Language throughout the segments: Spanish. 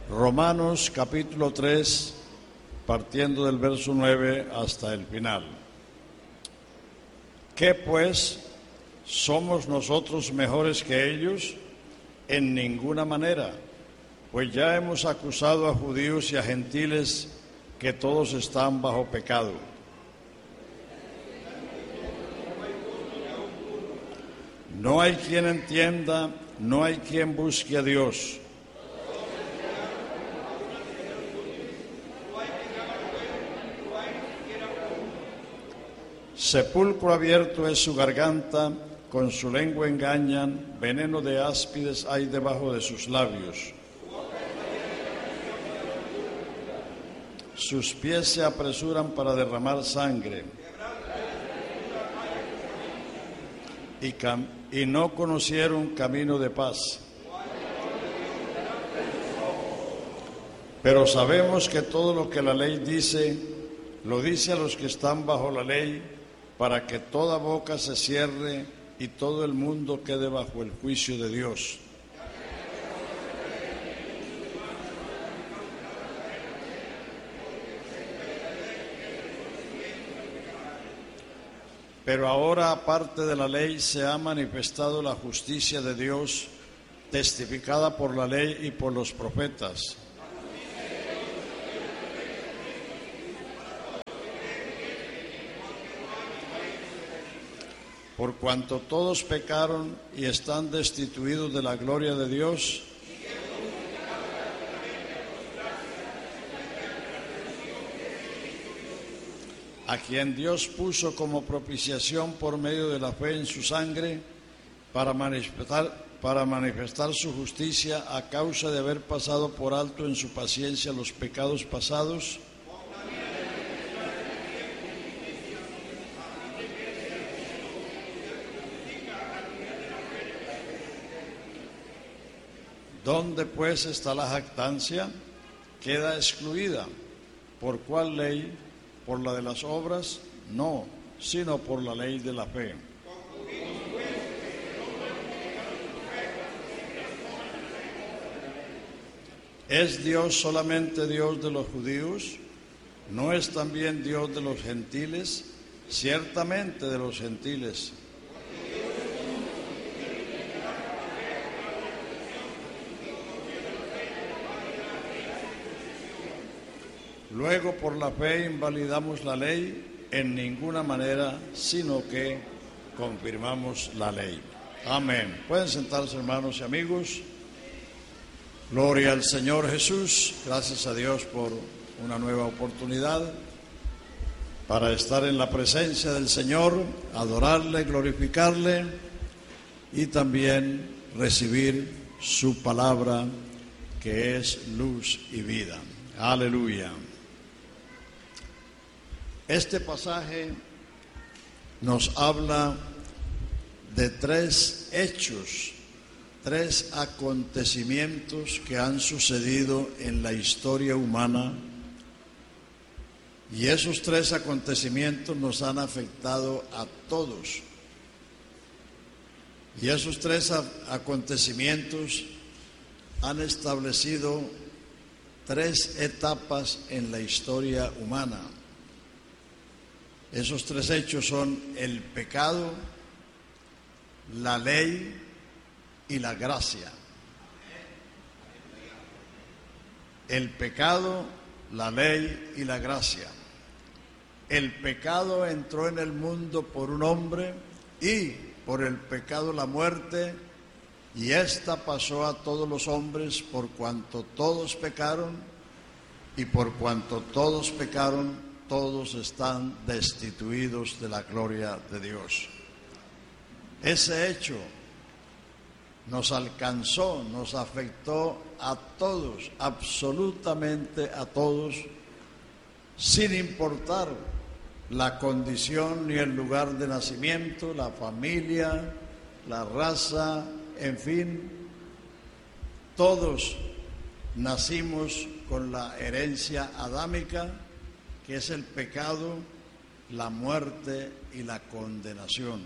Romanos capítulo 3, partiendo del verso 9 hasta el final. ¿Qué pues? ¿Somos nosotros mejores que ellos? En ninguna manera, pues ya hemos acusado a judíos y a gentiles que todos están bajo pecado. No hay quien entienda, no hay quien busque a Dios. Sepulcro abierto es su garganta, con su lengua engañan, veneno de áspides hay debajo de sus labios. Sus pies se apresuran para derramar sangre, y no conocieron camino de paz. Pero sabemos que todo lo que la ley dice, lo dice a los que están bajo la ley, para que toda boca se cierre y todo el mundo quede bajo el juicio de Dios. Pero ahora, aparte de la ley, se ha manifestado la justicia de Dios, testificada por la ley y por los profetas. Por cuanto todos pecaron y están destituidos de la gloria de Dios, a quien Dios puso como propiciación por medio de la fe en su sangre, para manifestar su justicia a causa de haber pasado por alto en su paciencia los pecados pasados, ¿dónde pues está la jactancia? Queda excluida. ¿Por cuál ley? ¿Por la de las obras? No, sino por la ley de la fe. ¿Es Dios solamente Dios de los judíos? ¿No es también Dios de los gentiles? Ciertamente de los gentiles. Luego, por la fe invalidamos la ley en ninguna manera, sino que confirmamos la ley. Amén. Pueden sentarse, hermanos y amigos. Gloria al Señor Jesús. Gracias a Dios por una nueva oportunidad para estar en la presencia del Señor, adorarle, glorificarle y también recibir su palabra, que es luz y vida. Aleluya. Este pasaje nos habla de tres hechos, tres acontecimientos que han sucedido en la historia humana, y esos tres acontecimientos nos han afectado a todos. Y esos tres acontecimientos han establecido tres etapas en la historia humana. Esos tres hechos son el pecado, la ley y la gracia. El pecado, la ley y la gracia. El pecado entró en el mundo por un hombre, y por el pecado la muerte, y esta pasó a todos los hombres por cuanto todos pecaron, y por cuanto todos pecaron, todos están destituidos de la gloria de Dios. Ese hecho nos alcanzó, nos afectó a todos, absolutamente a todos, sin importar la condición ni el lugar de nacimiento, la familia, la raza, en fin, todos nacimos con la herencia adámica, que es el pecado, la muerte y la condenación.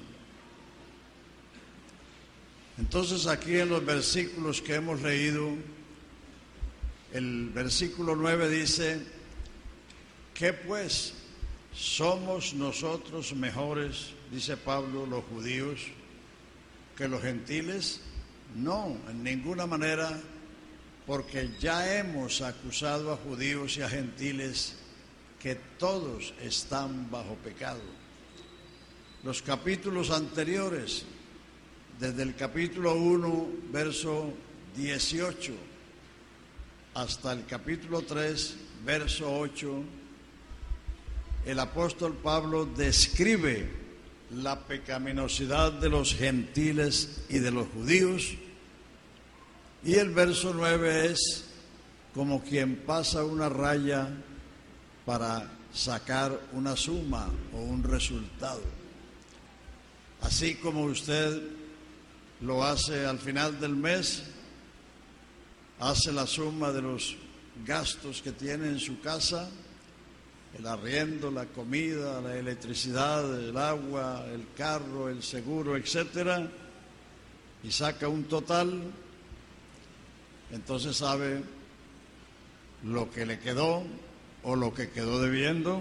Entonces, aquí en los versículos que hemos leído, El versículo 9 dice: ¿qué pues? ¿Somos nosotros mejores, dice Pablo, los judíos, que los gentiles? No, en ninguna manera, porque ya hemos acusado a judíos y a gentiles que todos están bajo pecado. Los capítulos anteriores, desde el capítulo 1, verso 18, hasta el capítulo 3, verso 8, el apóstol Pablo describe la pecaminosidad de los gentiles y de los judíos, y el verso 9 es como quien pasa una raya para sacar una suma o un resultado. Así como usted lo hace al final del mes, hace la suma de los gastos que tiene en su casa, el arriendo, la comida, la electricidad, el agua, el carro, el seguro, etcétera, y saca un total, entonces sabe lo que le quedó o lo que quedó debiendo.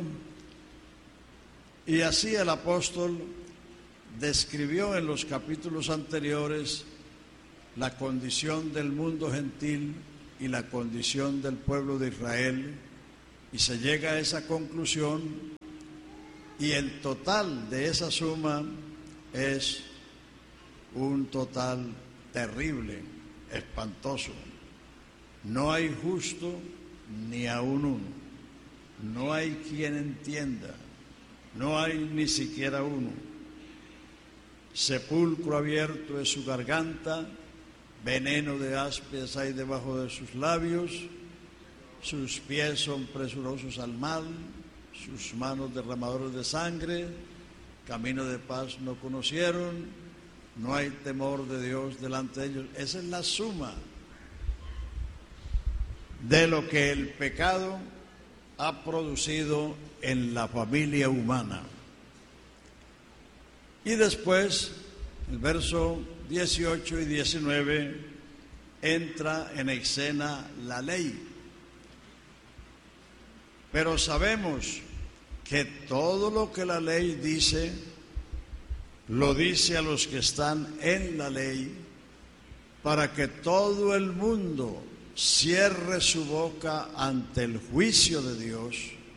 Y así el apóstol describió en los capítulos anteriores la condición del mundo gentil y la condición del pueblo de Israel, y se llega a esa conclusión, y el total de esa suma es un total terrible, espantoso. No hay justo ni aun uno, no hay quien entienda, no hay ni siquiera uno. Sepulcro abierto es su garganta, veneno de áspides hay debajo de sus labios, sus pies son presurosos al mal, sus manos derramadoras de sangre, camino de paz no conocieron, no hay temor de Dios delante de ellos. Esa es la suma de lo que el pecado ha producido en la familia humana. Y después, el verso 18 y 19, entra en escena la ley. Pero sabemos que todo lo que la ley dice, lo dice a los que están en la ley, para que todo el mundo cierre su boca ante el juicio de Dios.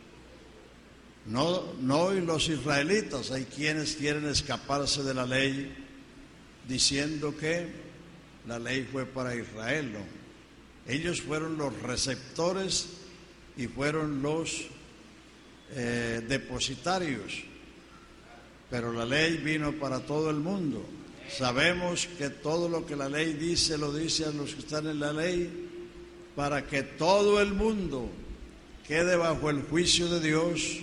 No y los israelitas, hay quienes quieren escaparse de la ley diciendo que la ley fue para Israel. No. Ellos fueron los receptores y fueron los depositarios, pero la ley vino para todo el mundo. Sabemos que todo lo que la ley dice, lo dice a los que están en la ley, para que todo el mundo quede bajo el juicio de Dios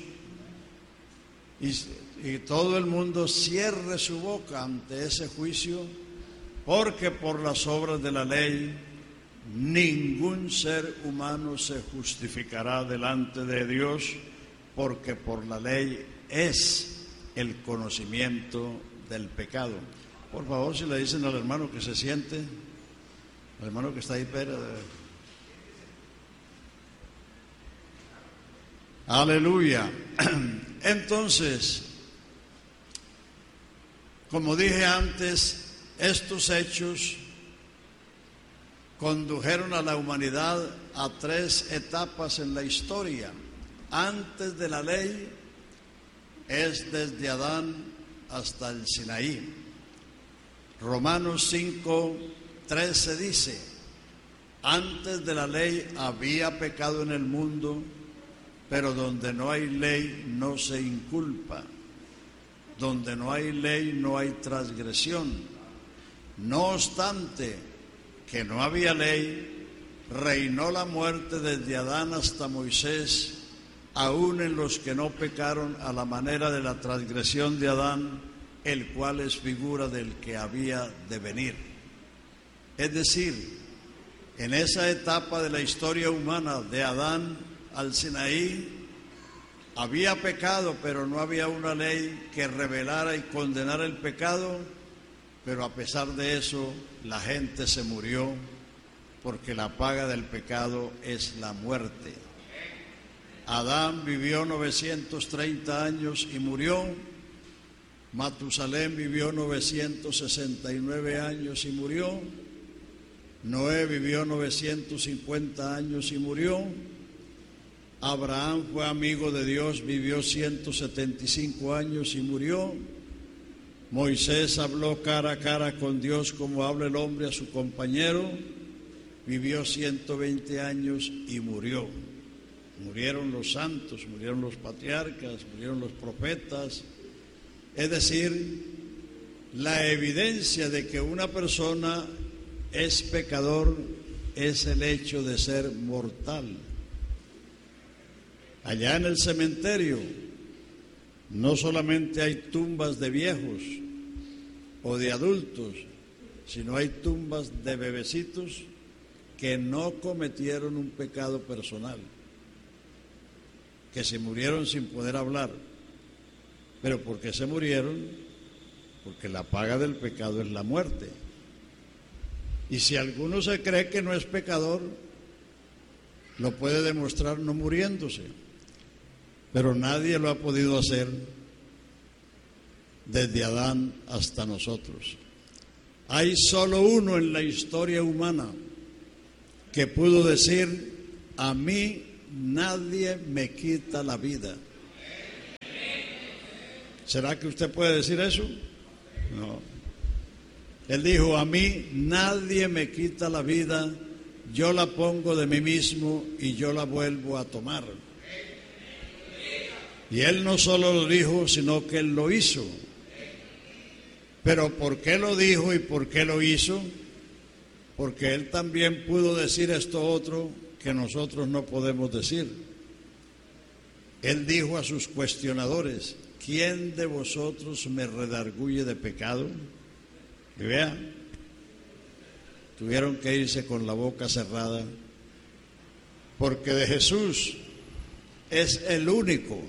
y todo el mundo cierre su boca ante ese juicio, porque por las obras de la ley ningún ser humano se justificará delante de Dios, porque por la ley es el conocimiento del pecado. Por favor, si le dicen al hermano que se siente, al hermano que está ahí, aleluya. Entonces, como dije antes, estos hechos condujeron a la humanidad a 3 etapas en la historia. Antes de la ley es desde Adán hasta el Sinaí. Romanos 5:13 dice: antes de la ley había pecado en el mundo, pero donde no hay ley no se inculpa. Donde no hay ley no hay transgresión. No obstante que no había ley, reinó la muerte desde Adán hasta Moisés, aun en los que no pecaron a la manera de la transgresión de Adán, el cual es figura del que había de venir. Es decir, en esa etapa de la historia humana, de Adán al Sinaí, había pecado, pero no había una ley que revelara y condenara el pecado, pero a pesar de eso, la gente se murió porque la paga del pecado es la muerte. Adán vivió 930 años y murió. Matusalén vivió 969 años y murió. Noé vivió 950 años y murió. Abraham fue amigo de Dios, vivió 175 años y murió. Moisés habló cara a cara con Dios como habla el hombre a su compañero, vivió 120 años y murió. Murieron los santos, murieron los patriarcas, murieron los profetas. Es decir, la evidencia de que una persona es pecador es el hecho de ser mortal. Allá en el cementerio no solamente hay tumbas de viejos o de adultos, sino hay tumbas de bebecitos que no cometieron un pecado personal, que se murieron sin poder hablar. ¿Pero por qué se murieron? Porque la paga del pecado es la muerte. Y si alguno se cree que no es pecador, lo puede demostrar no muriéndose. Pero nadie lo ha podido hacer desde Adán hasta nosotros. Hay solo uno en la historia humana que pudo decir: a mí nadie me quita la vida. ¿Será que usted puede decir eso? No. Él dijo: a mí nadie me quita la vida, yo la pongo de mí mismo y yo la vuelvo a tomar. Y él no solo lo dijo, sino que él lo hizo. Pero ¿por qué lo dijo y por qué lo hizo? Porque él también pudo decir esto otro que nosotros no podemos decir. Él dijo a sus cuestionadores: ¿quién de vosotros me redarguye de pecado? Y vean, tuvieron que irse con la boca cerrada, porque de Jesús es el único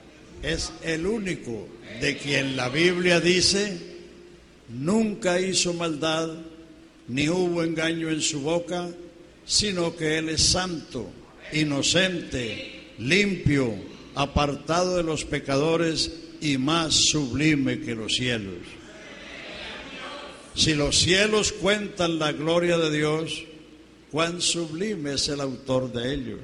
de quien la Biblia dice: nunca hizo maldad, ni hubo engaño en su boca, sino que Él es santo, inocente, limpio, apartado de los pecadores y más sublime que los cielos. Si los cielos cuentan la gloria de Dios, cuán sublime es el autor de ellos.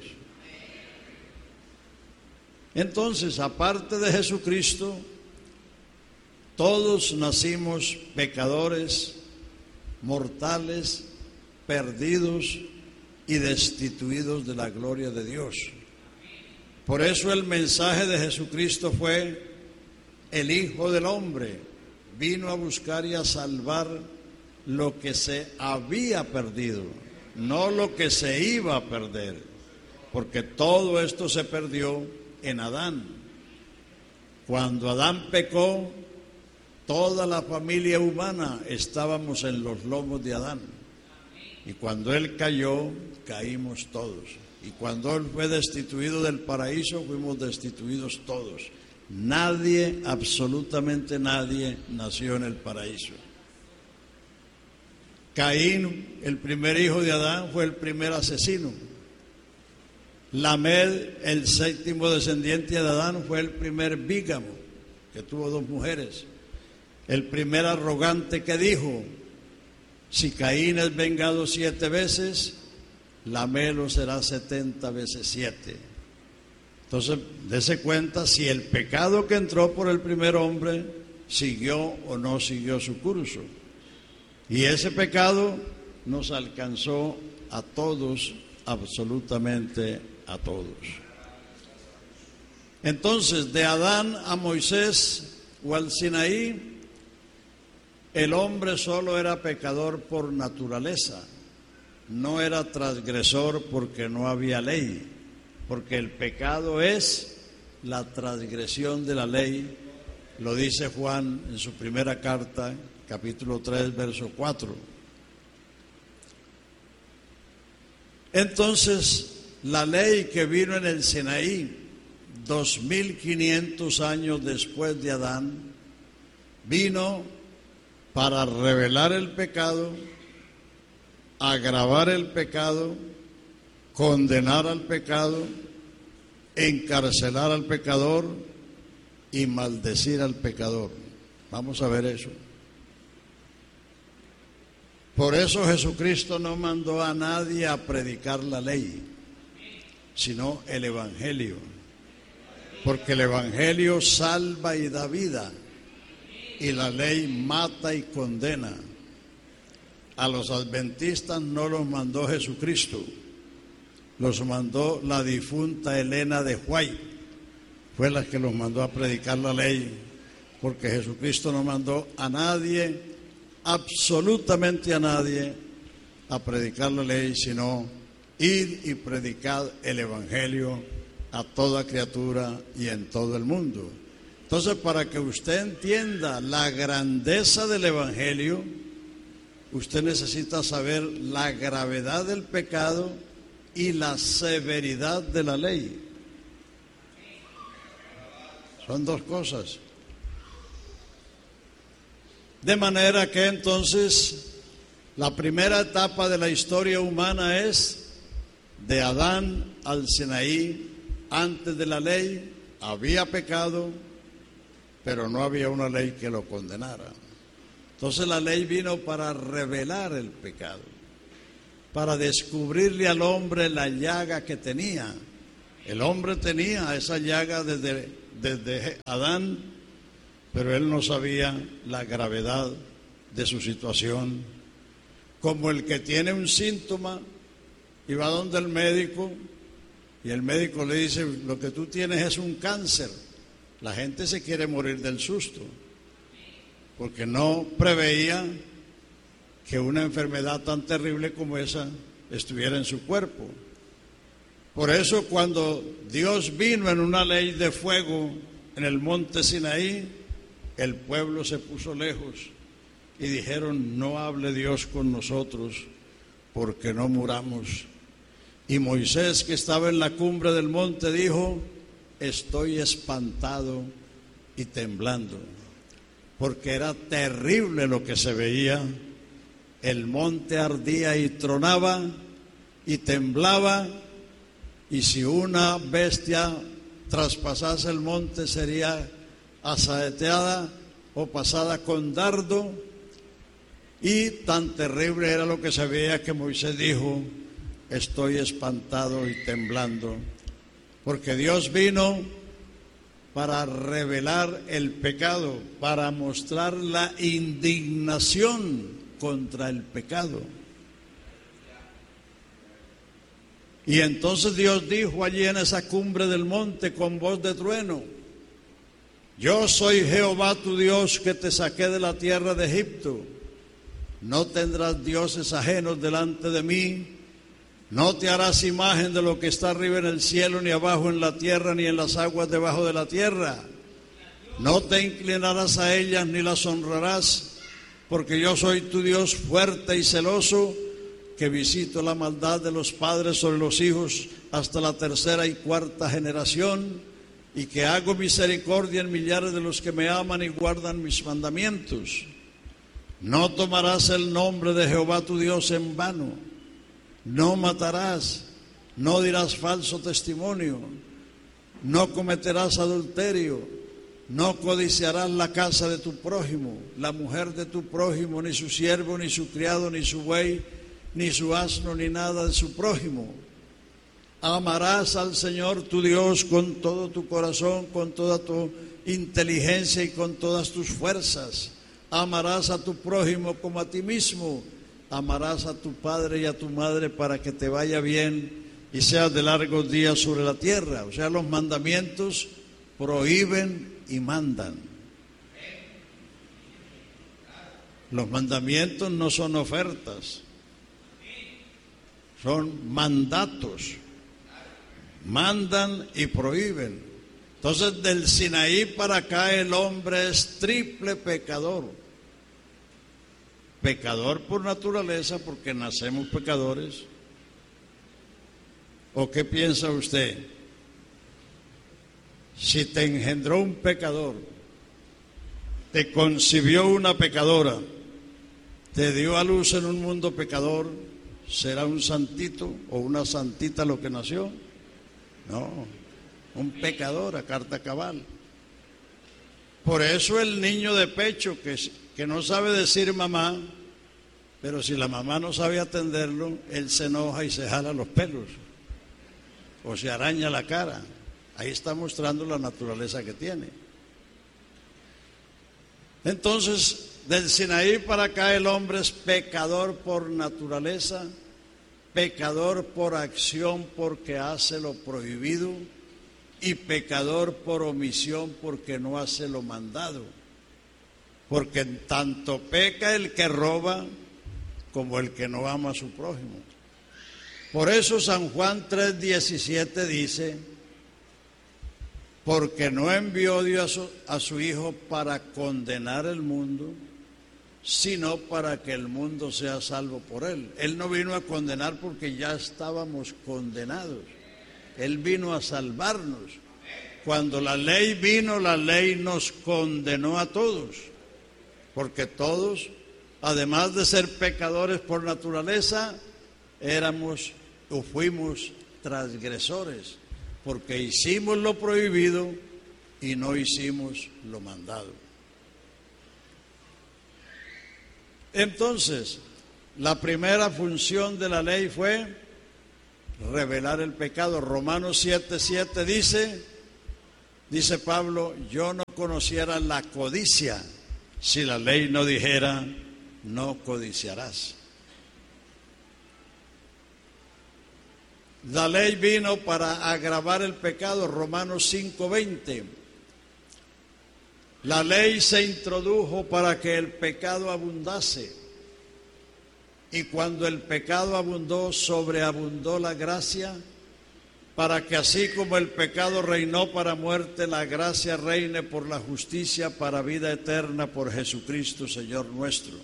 Entonces, aparte de Jesucristo, todos nacimos pecadores, mortales, perdidos y destituidos de la gloria de Dios. Por eso el mensaje de Jesucristo fue: el Hijo del Hombre vino a buscar y a salvar lo que se había perdido, no lo que se iba a perder, porque todo esto se perdió en Adán. Cuando Adán pecó, toda la familia humana estábamos en los lomos de Adán. Y cuando él cayó, caímos todos. Y cuando él fue destituido del paraíso, fuimos destituidos todos. Nadie, absolutamente nadie, nació en el paraíso. Caín, el primer hijo de Adán, fue el primer asesino. Lamed, el séptimo descendiente de Adán, fue el primer bígamo, que tuvo 2 mujeres. El primer arrogante que dijo: si Caín es vengado 7 veces, Lamed lo será 70 veces 7. Entonces, dése cuenta si el pecado que entró por el primer hombre siguió o no siguió su curso. Y ese pecado nos alcanzó a todos, absolutamente a todos. Entonces, de Adán a Moisés o al Sinaí, el hombre solo era pecador por naturaleza, no era transgresor porque no había ley, porque el pecado es la transgresión de la ley, lo dice Juan en su primera carta, capítulo 3, verso 4. Entonces, la ley que vino en el Sinaí 2500 años después de Adán, vino para revelar el pecado agravar el pecado, condenar al pecado, encarcelar al pecador y maldecir al pecador. Vamos a ver eso. Por eso Jesucristo no mandó a nadie a predicar la ley, sino el Evangelio. Porque el Evangelio salva y da vida, y la ley mata y condena. A los adventistas no los mandó Jesucristo, los mandó la difunta Elena de White. Fue la que los mandó a predicar la ley, porque Jesucristo no mandó a nadie, absolutamente a nadie, a predicar la ley, sino id y predicad el Evangelio a toda criatura y en todo el mundo. Entonces, para que usted entienda la grandeza del Evangelio, usted necesita saber la gravedad del pecado y la severidad de la ley. Son dos cosas. De manera que entonces la primera etapa de la historia humana es de Adán al Sinaí. Antes de la ley había pecado, pero no había una ley que lo condenara. Entonces la ley vino para revelar el pecado, para descubrirle al hombre la llaga que tenía. El hombre tenía esa llaga desde Adán, pero él no sabía la gravedad de su situación. Como el que tiene un síntoma y va donde el médico, y el médico le dice, lo que tú tienes es un cáncer. La gente se quiere morir del susto, porque no preveía que una enfermedad tan terrible como esa estuviera en su cuerpo. Por eso cuando Dios vino en una ley de fuego en el monte Sinaí, el pueblo se puso lejos y dijeron, no hable Dios con nosotros porque no muramos. Y Moisés, que estaba en la cumbre del monte, dijo, estoy espantado y temblando, porque era terrible lo que se veía. El monte ardía y tronaba y temblaba, y si una bestia traspasase el monte sería asaeteada o pasada con dardo. Y tan terrible era lo que se veía que Moisés dijo, estoy espantado y temblando, porque Dios vino para revelar el pecado, para mostrar la indignación contra el pecado. Y entonces Dios dijo allí en esa cumbre del monte con voz de trueno, yo soy Jehová tu Dios que te saqué de la tierra de Egipto. No tendrás dioses ajenos delante de mí. No te harás imagen de lo que está arriba en el cielo, ni abajo en la tierra, ni en las aguas debajo de la tierra. No te inclinarás a ellas ni las honrarás, porque yo soy tu Dios fuerte y celoso, que visito la maldad de los padres sobre los hijos hasta la tercera y cuarta generación, y que hago misericordia en millares de los que me aman y guardan mis mandamientos. No tomarás el nombre de Jehová tu Dios en vano. No matarás, no dirás falso testimonio, no cometerás adulterio, no codiciarás la casa de tu prójimo, la mujer de tu prójimo, ni su siervo, ni su criado, ni su buey, ni su asno, ni nada de su prójimo. Amarás al Señor tu Dios con todo tu corazón, con toda tu inteligencia y con todas tus fuerzas. Amarás a tu prójimo como a ti mismo. Amarás a tu padre y a tu madre para que te vaya bien y seas de largos días sobre la tierra. O sea, los mandamientos prohíben y mandan. Los mandamientos no son ofertas, son mandatos. Mandan y prohíben. Entonces, del Sinaí para acá el hombre es triple pecador. Pecador por naturaleza, porque nacemos pecadores. ¿O qué piensa usted? Si te engendró un pecador, te concibió una pecadora, te dio a luz en un mundo pecador, ¿será un santito o una santita lo que nació? No, un pecador a carta cabal. Por eso el niño de pecho que no sabe decir mamá, pero si la mamá no sabe atenderlo, él se enoja y se jala los pelos o se araña la cara. Ahí está mostrando la naturaleza que tiene. Entonces, del Sinaí para acá el hombre es pecador por naturaleza, pecador por acción porque hace lo prohibido y pecador por omisión porque no hace lo mandado. Porque tanto peca el que roba como el que no ama a su prójimo. Por eso San Juan 3:17 dice: porque no envió Dios a su Hijo para condenar el mundo, sino para que el mundo sea salvo por él. Él no vino a condenar porque ya estábamos condenados. Él vino a salvarnos. Cuando la ley vino, la ley nos condenó a todos, porque todos, además de ser pecadores por naturaleza, éramos o fuimos transgresores, porque hicimos lo prohibido y no hicimos lo mandado. Entonces, la primera función de la ley fue revelar el pecado. Romanos 7:7 dice Pablo: yo no conociera la codicia si la ley no dijera no codiciarás. La ley vino para agravar el pecado. Romanos 5:20. La ley se introdujo para que el pecado abundase. Y cuando el pecado abundó, sobreabundó la gracia, para que así como el pecado reinó para muerte, la gracia reine por la justicia para vida eterna por Jesucristo, Señor nuestro.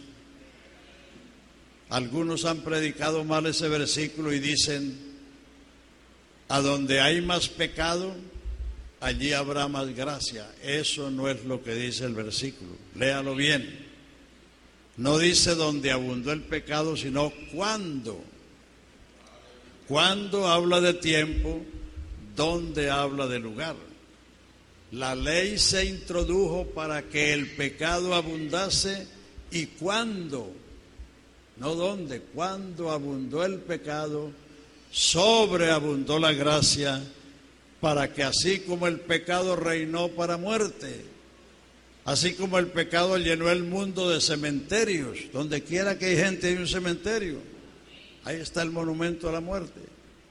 Algunos han predicado mal ese versículo y dicen: a donde hay más pecado, allí habrá más gracia. Eso no es lo que dice el versículo. Léalo bien. No dice donde abundó el pecado, sino cuándo. Cuando habla de tiempo, donde habla de lugar. La ley se introdujo para que el pecado abundase, y cuando, no dónde, cuando abundó el pecado, sobreabundó la gracia, para que así como el pecado reinó para muerte, así como el pecado llenó el mundo de cementerios, donde quiera que hay gente hay un cementerio, ahí está el monumento a la muerte.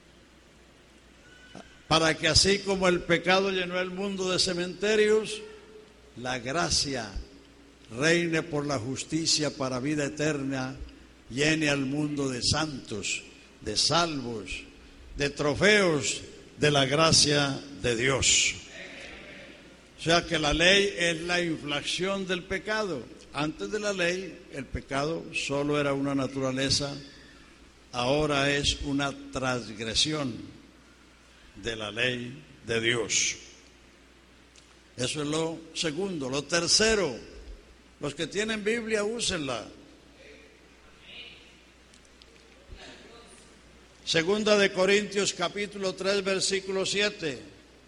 Para que así como el pecado llenó el mundo de cementerios, la gracia reine por la justicia para vida eterna, llene al mundo de santos, de salvos, de trofeos de la gracia de Dios. O sea que la ley es la inflación del pecado. Antes de la ley, el pecado solo era una naturaleza, ahora es una transgresión de la ley de Dios. Eso es lo segundo. Lo tercero, los que tienen Biblia, úsenla. Segunda de Corintios capítulo 3 versículo 7.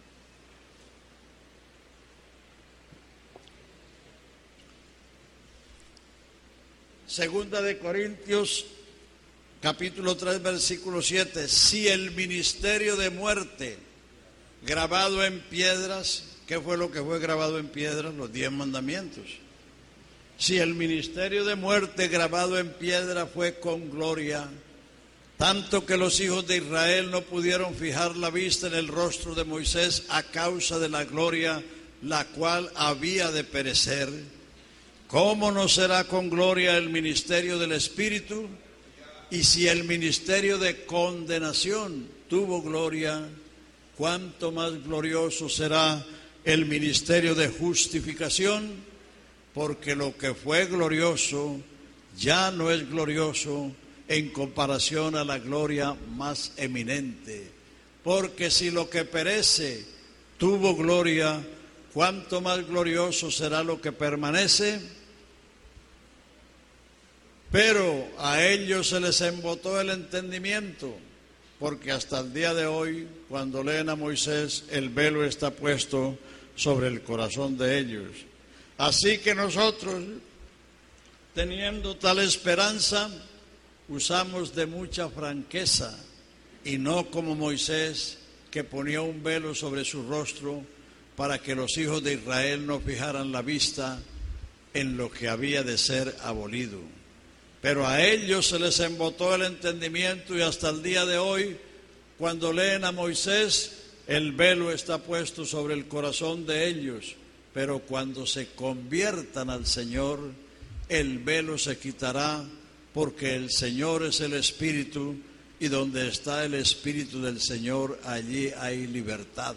Segunda de Corintios capítulo 3 versículo 7. Si el ministerio de muerte grabado en piedras, ¿qué fue lo que fue grabado en piedras? Los 10 mandamientos. Si el ministerio de muerte grabado en piedra fue con gloria, tanto que los hijos de Israel no pudieron fijar la vista en el rostro de Moisés a causa de la gloria, la cual había de perecer, ¿cómo no será con gloria el ministerio del Espíritu? Y si el ministerio de condenación tuvo gloria, ¿cuánto más glorioso será el ministerio de justificación? Porque lo que fue glorioso ya no es glorioso en comparación a la gloria más eminente. Porque si lo que perece tuvo gloria, ¿cuánto más glorioso será lo que permanece? Pero a ellos se les embotó el entendimiento, porque hasta el día de hoy, cuando leen a Moisés, el velo está puesto sobre el corazón de ellos. Así que nosotros, teniendo tal esperanza, usamos de mucha franqueza, y no como Moisés, que ponía un velo sobre su rostro para que los hijos de Israel no fijaran la vista en lo que había de ser abolido. Pero a ellos se les embotó el entendimiento, y hasta el día de hoy, cuando leen a Moisés, el velo está puesto sobre el corazón de ellos. Pero cuando se conviertan al Señor, el velo se quitará, porque el Señor es el Espíritu, y donde está el Espíritu del Señor, allí hay libertad.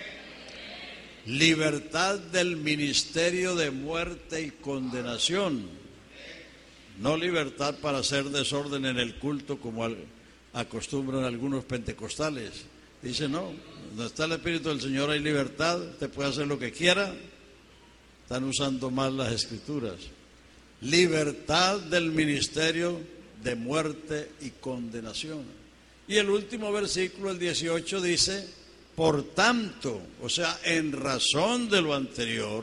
Libertad del ministerio de muerte y condenación. No libertad para hacer desorden en el culto como acostumbran algunos pentecostales. Dice, no, donde está el Espíritu del Señor hay libertad, usted puede hacer lo que quiera. Están usando mal las Escrituras. Libertad del ministerio de muerte y condenación. Y el último versículo, el 18, dice, por tanto, o sea, en razón de lo anterior,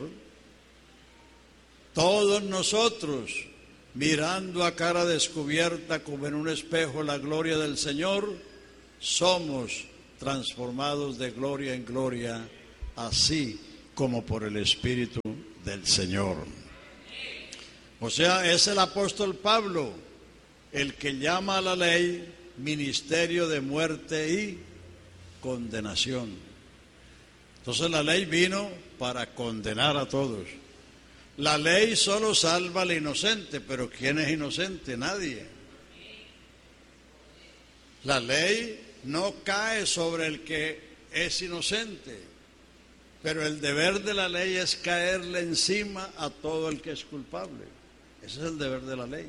todos nosotros, mirando a cara descubierta como en un espejo la gloria del Señor, somos transformados de gloria en gloria, así como por el Espíritu del Señor. O sea, es el apóstol Pablo el que llama a la ley ministerio de muerte y condenación. Entonces la ley vino para condenar a todos. La ley solo salva al inocente, pero ¿quién es inocente? Nadie. La ley no cae sobre el que es inocente, pero el deber de la ley es caerle encima a todo el que es culpable. Ese es el deber de la ley.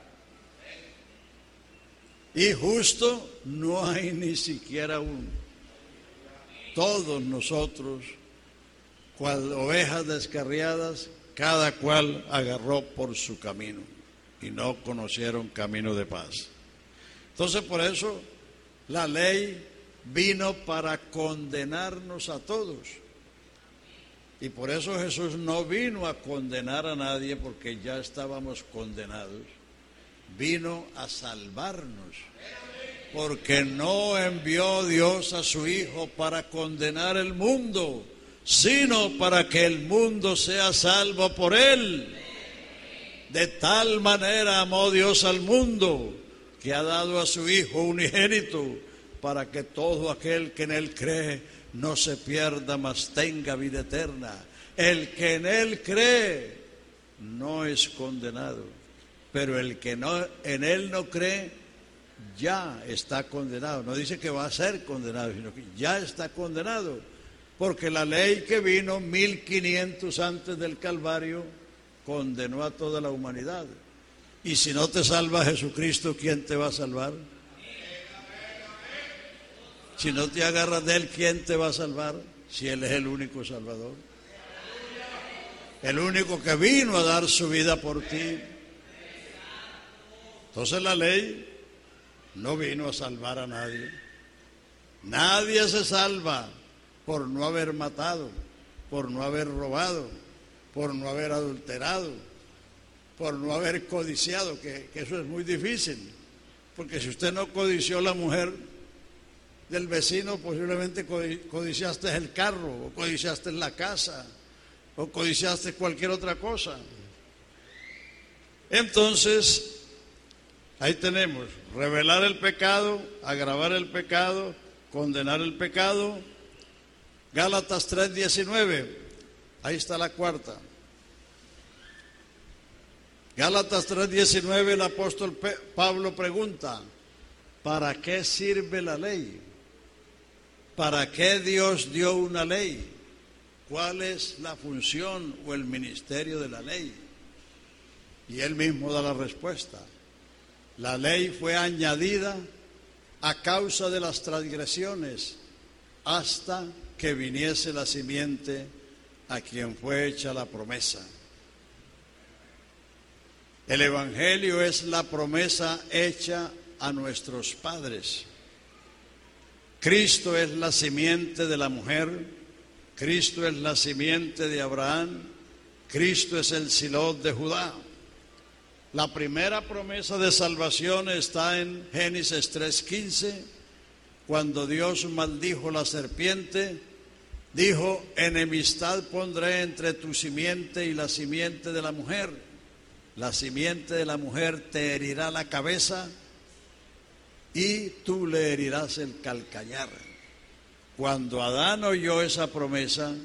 Y justo no hay ni siquiera uno. Todos nosotros, cual ovejas descarriadas, cada cual agarró por su camino y no conocieron camino de paz. Entonces, por eso la ley vino para condenarnos a todos. Y por eso Jesús no vino a condenar a nadie, porque ya estábamos condenados. Vino a salvarnos, porque no envió Dios a su Hijo para condenar el mundo, sino para que el mundo sea salvo por él. De tal manera amó Dios al mundo, que ha dado a su Hijo unigénito, para que todo aquel que en él cree no se pierda, mas tenga vida eterna. El que en él cree no es condenado, pero el que no en él no cree ya está condenado. No dice que va a ser condenado, sino que ya está condenado, porque la ley que vino 1500 antes del Calvario condenó a toda la humanidad. Y si no te salva Jesucristo, ¿quién te va a salvar? Si no te agarras de él, ¿quién te va a salvar? Si él es el único Salvador, el único que vino a dar su vida por ti. Entonces la ley no vino a salvar a nadie. Nadie se salva por no haber matado, por no haber robado, por no haber adulterado, por no haber codiciado, que eso es muy difícil, porque si usted no codició la mujer del vecino, posiblemente codiciaste el carro, o codiciaste la casa, o codiciaste cualquier otra cosa. Entonces, ahí tenemos, revelar el pecado, agravar el pecado, condenar el pecado. Gálatas 3:19, ahí está la cuarta. Gálatas 3:19, el apóstol Pablo pregunta, ¿para qué sirve la ley? ¿Para qué Dios dio una ley? ¿Cuál es la función o el ministerio de la ley? Y él mismo da la respuesta. La ley fue añadida a causa de las transgresiones, hasta que viniese la simiente a quien fue hecha la promesa. El Evangelio es la promesa hecha a nuestros padres. Cristo es la simiente de la mujer, Cristo es la simiente de Abraham, Cristo es el Silot de Judá. La primera promesa de salvación está en Génesis 3:15, cuando Dios maldijo la serpiente, dijo: enemistad pondré entre tu simiente y la simiente de la mujer. La simiente de la mujer te herirá la cabeza y tú le herirás el calcañar. Cuando Adán oyó esa promesa,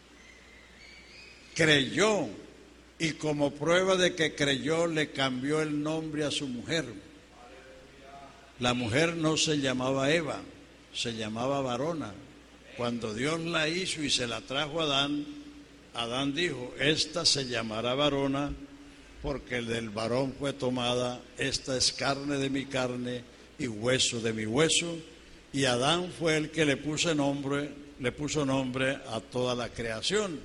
creyó, y como prueba de que creyó, le cambió el nombre a su mujer. La mujer no se llamaba Eva, se llamaba varona. Cuando Dios la hizo y se la trajo a Adán, Adán dijo: esta se llamará varona, porque del varón fue tomada, esta es carne de mi carne y hueso de mi hueso. Y Adán fue el que le puso nombre a toda la creación.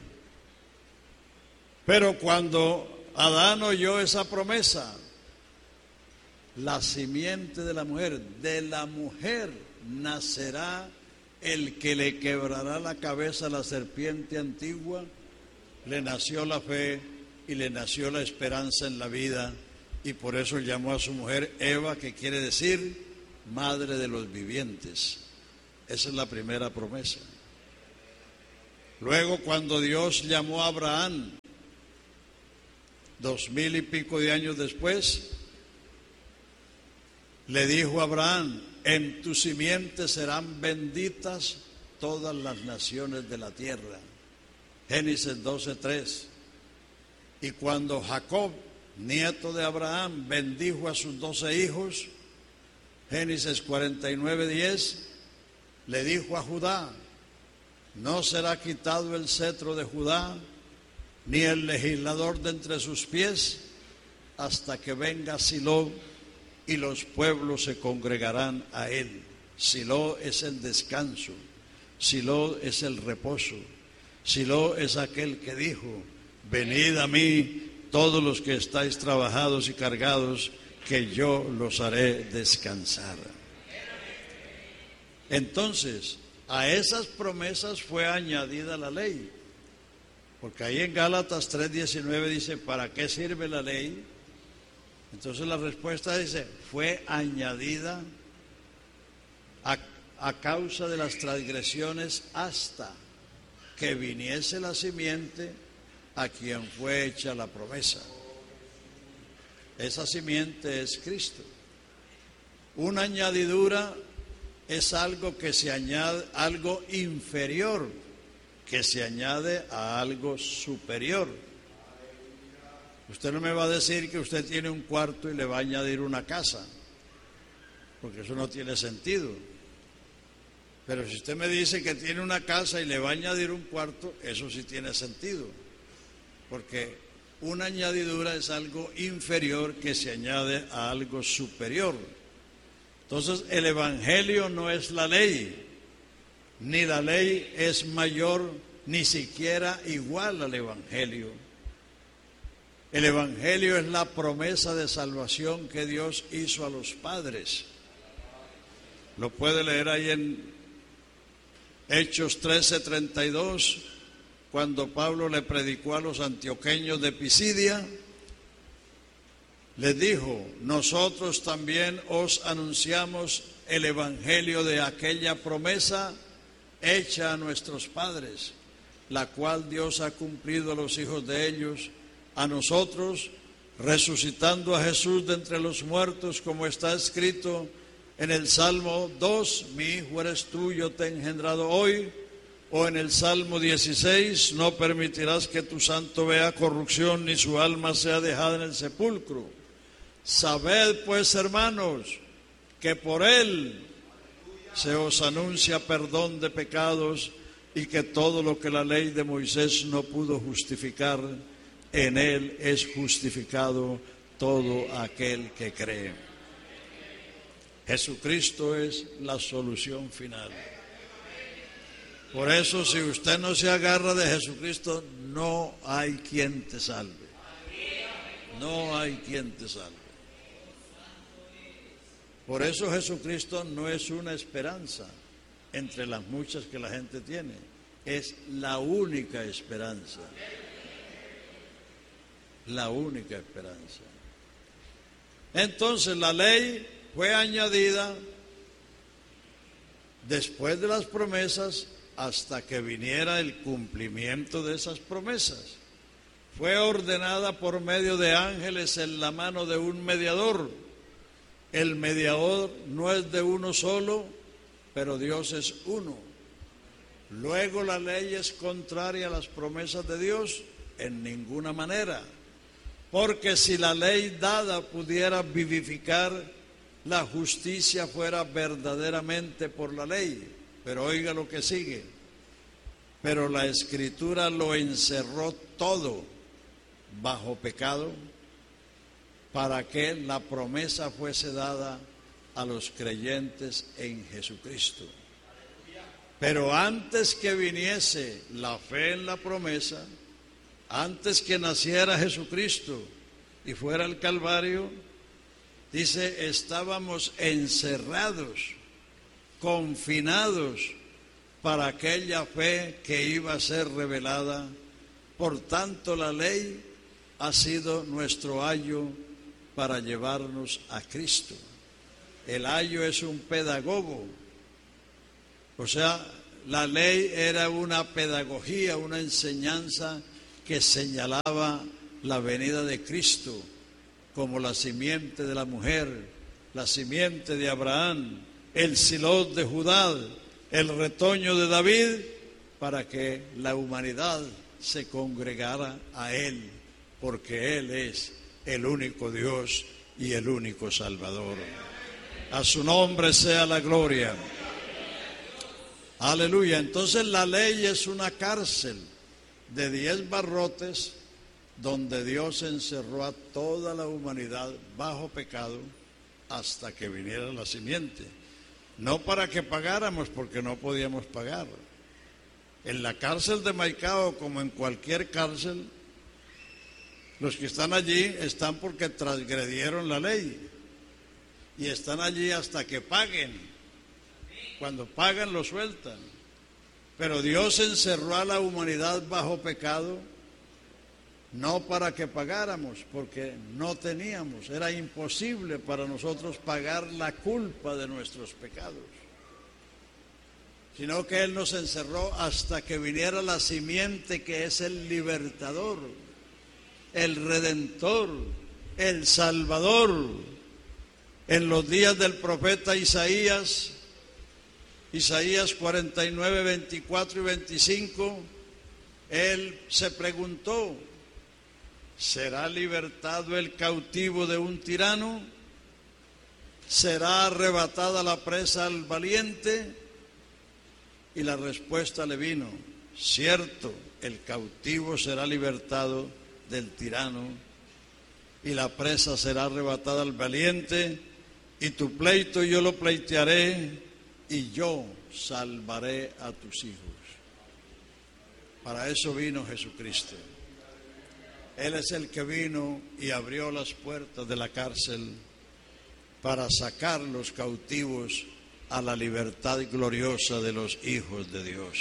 Pero cuando Adán oyó esa promesa, la simiente de la mujer nacerá el que le quebrará la cabeza a la serpiente antigua, le nació la fe y le nació la esperanza en la vida, y por eso llamó a su mujer Eva, que quiere decir madre de los vivientes. Esa es la primera promesa. Luego, cuando Dios llamó a Abraham, 2000 y pico de años después, le dijo a Abraham: en tu simiente serán benditas todas las naciones de la tierra. Génesis 12:3. Y cuando Jacob, nieto de Abraham, bendijo a sus 12 hijos, Génesis 49:10, le dijo a Judá: no será quitado el cetro de Judá, ni el legislador de entre sus pies, hasta que venga Silo, y los pueblos se congregarán a él. Silo es el descanso, Silo es el reposo, Silo es aquel que dijo: venid a mí todos los que estáis trabajados y cargados, que yo los haré descansar. Entonces, a esas promesas fue añadida la ley, porque ahí en Gálatas 3:19 dice: ¿para qué sirve la ley? Entonces la respuesta dice: fue añadida a causa de las transgresiones, hasta que viniese la simiente a quien fue hecha la promesa. Esa simiente es Cristo. Una añadidura es algo que se añade, algo inferior, que se añade a algo superior. Usted no me va a decir que usted tiene un cuarto y le va a añadir una casa, porque eso no tiene sentido. Pero si usted me dice que tiene una casa y le va a añadir un cuarto, eso sí tiene sentido, porque una añadidura es algo inferior que se añade a algo superior. Entonces, el Evangelio no es la ley, ni la ley es mayor, ni siquiera igual al Evangelio. El Evangelio es la promesa de salvación que Dios hizo a los padres. Lo puede leer ahí en Hechos 13:32, cuando Pablo le predicó a los antioqueños de Pisidia. Les dijo: nosotros también os anunciamos el Evangelio de aquella promesa hecha a nuestros padres, la cual Dios ha cumplido a los hijos de ellos, a nosotros, resucitando a Jesús de entre los muertos, como está escrito en el Salmo 2, mi hijo eres tú, yo te he engendrado hoy. O en el Salmo 16, no permitirás que tu santo vea corrupción, ni su alma sea dejada en el sepulcro. Sabed pues, hermanos, que por él se os anuncia perdón de pecados, y que todo lo que la ley de Moisés no pudo justificar, en él es justificado todo aquel que cree. Jesucristo es la solución final. Por eso, si usted no se agarra de Jesucristo, no hay quien te salve. no hay quien te salve. Por eso Jesucristo no es una esperanza entre las muchas que la gente tiene, es la única esperanza. La única esperanza. Entonces la ley fue añadida después de las promesas hasta que viniera el cumplimiento de esas promesas. Fue ordenada por medio de ángeles en la mano de un mediador. El mediador no es de uno solo, pero Dios es uno. Luego la ley es contraria a las promesas de Dios en ninguna manera. Porque si la ley dada pudiera vivificar, la justicia fuera verdaderamente por la ley. Pero oiga lo que sigue. Pero la Escritura lo encerró todo bajo pecado, para que la promesa fuese dada a los creyentes en Jesucristo. Pero antes que viniese la fe en la promesa, antes que naciera Jesucristo y fuera al Calvario, dice, estábamos encerrados, confinados para aquella fe que iba a ser revelada. Por tanto, la ley ha sido nuestro ayo para llevarnos a Cristo. El ayo es un pedagogo. O sea, la ley era una pedagogía, una enseñanza que señalaba la venida de Cristo como la simiente de la mujer, la simiente de Abraham, el Silot de Judá, el retoño de David, para que la humanidad se congregara a Él, porque Él es el único Dios y el único Salvador. A su nombre sea la gloria. Aleluya. Entonces la ley es una cárcel de 10 barrotes donde Dios encerró a toda la humanidad bajo pecado hasta que viniera la simiente. No para que pagáramos, porque no podíamos pagar. En la cárcel de Maicao, como en cualquier cárcel, los que están allí están porque transgredieron la ley y están allí hasta que paguen. Cuando pagan lo sueltan. Pero Dios encerró a la humanidad bajo pecado no para que pagáramos, porque no teníamos, era imposible para nosotros pagar la culpa de nuestros pecados, sino que Él nos encerró hasta que viniera la simiente, que es el libertador, el redentor, el salvador. En los días del profeta Isaías 49, 24 y 25, él se preguntó, ¿será libertado el cautivo de un tirano? ¿Será arrebatada la presa al valiente? Y la respuesta le vino, cierto, el cautivo será libertado del tirano y la presa será arrebatada al valiente, y tu pleito yo lo pleitearé y yo salvaré a tus hijos. Para eso vino Jesucristo. Él es el que vino y abrió las puertas de la cárcel para sacar los cautivos a la libertad gloriosa de los hijos de Dios.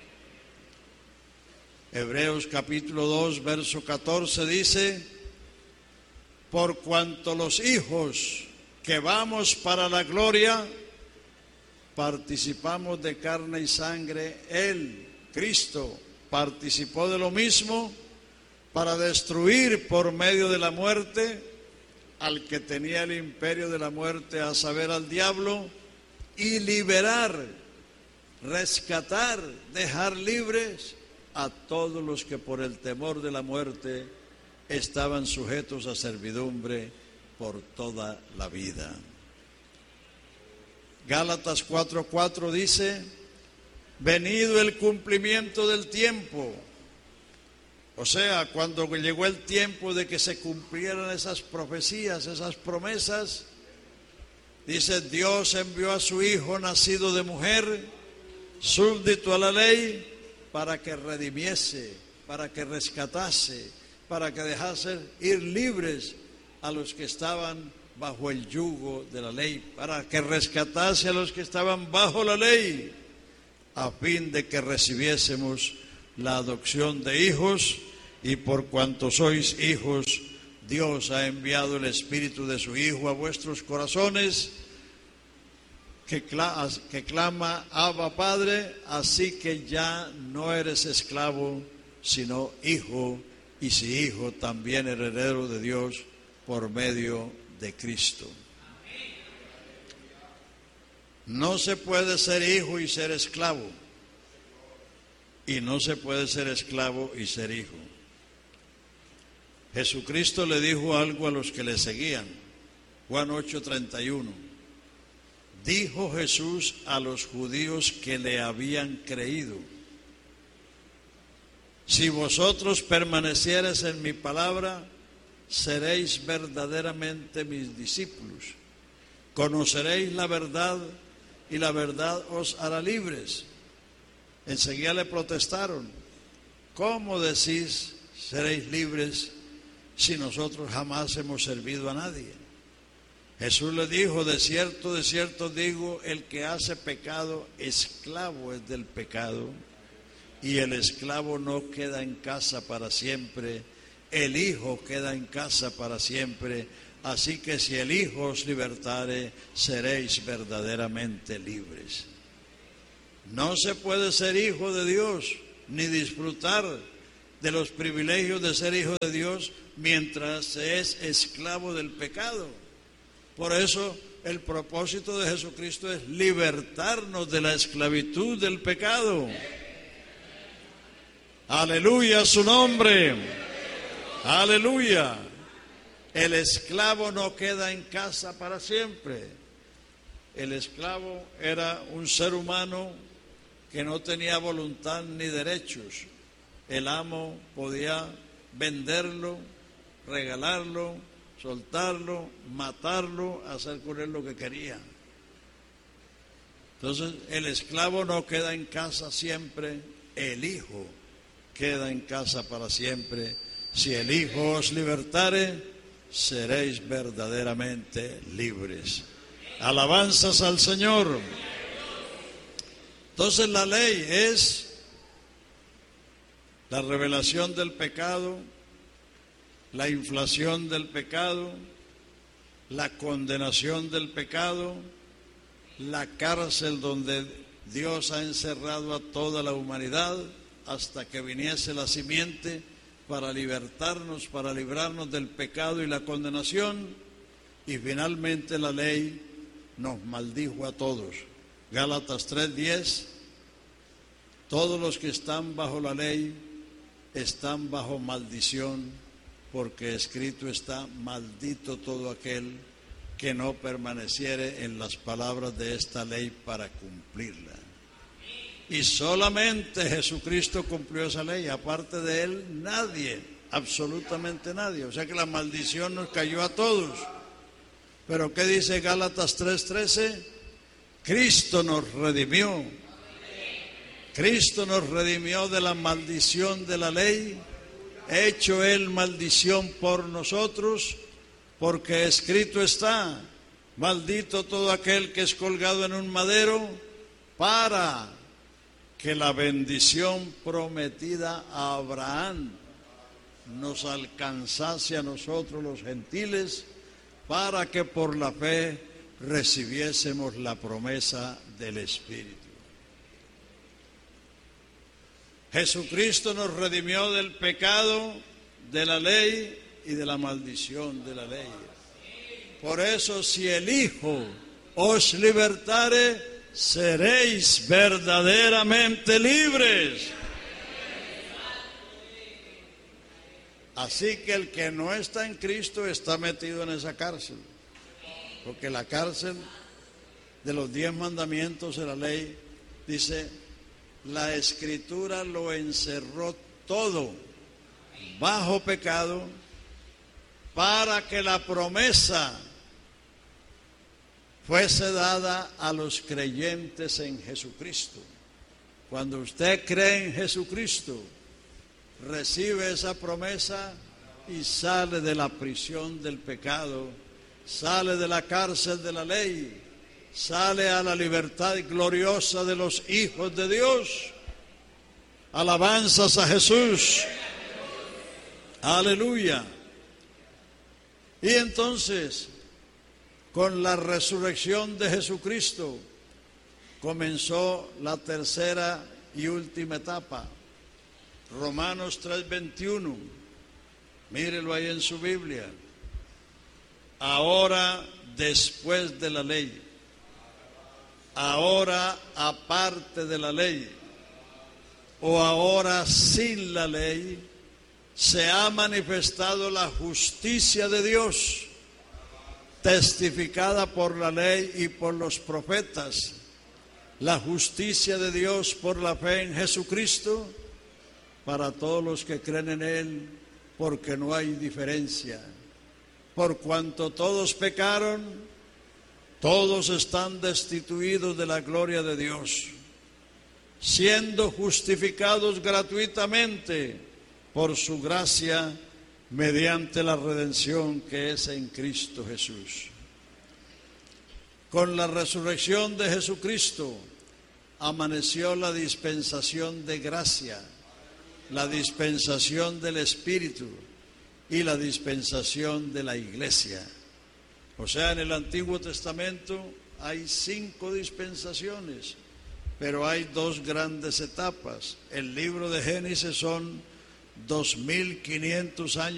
Hebreos capítulo 2, verso 14 dice, por cuanto los hijos que vamos para la gloria, participamos de carne y sangre, Él, Cristo, participó de lo mismo para destruir por medio de la muerte al que tenía el imperio de la muerte, a saber, al diablo, y liberar, rescatar, dejar libres a todos los que por el temor de la muerte estaban sujetos a servidumbre por toda la vida. Gálatas 4:4 dice, venido el cumplimiento del tiempo, o sea, cuando llegó el tiempo de que se cumplieran esas profecías, esas promesas, dice, Dios envió a su Hijo nacido de mujer, súbdito a la ley, para que redimiese, para que rescatase, para que dejase ir libres a los que estaban bajo el yugo de la ley, para que rescatase a los que estaban bajo la ley, a fin de que recibiésemos la adopción de hijos, y por cuanto sois hijos, Dios ha enviado el Espíritu de su Hijo a vuestros corazones, que clama, Abba, Padre. Así que ya no eres esclavo, sino hijo, y si hijo, también heredero de Dios por medio de Cristo. No se puede ser hijo y ser esclavo, y no se puede ser esclavo y ser hijo. Jesucristo le dijo algo a los que le seguían. Juan 8:31. Dijo Jesús a los judíos que le habían creído: si vosotros permaneciereis en mi palabra, seréis verdaderamente mis discípulos. Conoceréis la verdad y la verdad os hará libres. Enseguida le protestaron: ¿cómo decís seréis libres si nosotros jamás hemos servido a nadie? Jesús le dijo: de cierto digo, el que hace pecado, esclavo es del pecado, y el esclavo no queda en casa para siempre, el Hijo queda en casa para siempre. Así que si el Hijo os libertare, seréis verdaderamente libres. No se puede ser hijo de Dios ni disfrutar de los privilegios de ser hijo de Dios mientras se es esclavo del pecado. Por eso el propósito de Jesucristo es libertarnos de la esclavitud del pecado. Aleluya a su nombre. Aleluya. El esclavo no queda en casa para siempre. El esclavo era un ser humano que no tenía voluntad ni derechos. El amo podía venderlo, regalarlo, soltarlo, matarlo, hacer con él lo que quería. Entonces, el esclavo no queda en casa siempre, el Hijo queda en casa para siempre. Si el Hijo os libertare, seréis verdaderamente libres. Alabanzas al Señor. Entonces, la ley es la revelación del pecado, la inflación del pecado, la condenación del pecado, la cárcel donde Dios ha encerrado a toda la humanidad hasta que viniese la simiente para libertarnos, para librarnos del pecado y la condenación. Y finalmente la ley nos maldijo a todos. Gálatas 3:10, todos los que están bajo la ley están bajo maldición, porque escrito está: maldito todo aquel que no permaneciere en las palabras de esta ley para cumplirla. Y solamente Jesucristo cumplió esa ley, aparte de él nadie, absolutamente nadie. O sea que la maldición nos cayó a todos. Pero ¿qué dice Gálatas 3:13? Cristo nos redimió. Cristo nos redimió de la maldición de la ley, hecho él maldición por nosotros, porque escrito está: maldito todo aquel que es colgado en un madero, para que la bendición prometida a Abraham nos alcanzase a nosotros los gentiles, para que por la fe recibiésemos la promesa del Espíritu. Jesucristo nos redimió del pecado, de la ley y de la maldición de la ley. Por eso, si el Hijo os libertare, seréis verdaderamente libres. Así que el que no está en Cristo está metido en esa cárcel, porque la cárcel de los 10 mandamientos de la ley dice: la Escritura lo encerró todo bajo pecado, para que la promesa fuese dada a los creyentes en Jesucristo. Cuando usted cree en Jesucristo, recibe esa promesa y sale de la prisión del pecado, sale de la cárcel de la ley, sale a la libertad gloriosa de los hijos de Dios. Alabanzas a Jesús. Aleluya. Y entonces, con la resurrección de Jesucristo, comenzó la tercera y última etapa. Romanos 3:21. Mírelo ahí en su Biblia. Ahora después de la ley, ahora aparte de la ley, o ahora sin la ley, se ha manifestado la justicia de Dios, testificada por la ley y por los profetas, la justicia de Dios por la fe en Jesucristo, para todos los que creen en Él, porque no hay diferencia. Por cuanto todos pecaron, todos están destituidos de la gloria de Dios, siendo justificados gratuitamente por su gracia, mediante la redención que es en Cristo Jesús. Con la resurrección de Jesucristo amaneció la dispensación de gracia, la dispensación del Espíritu y la dispensación de la Iglesia. O sea, en el Antiguo Testamento hay 5 dispensaciones, pero hay 2 grandes etapas. El libro de Génesis son 2500 años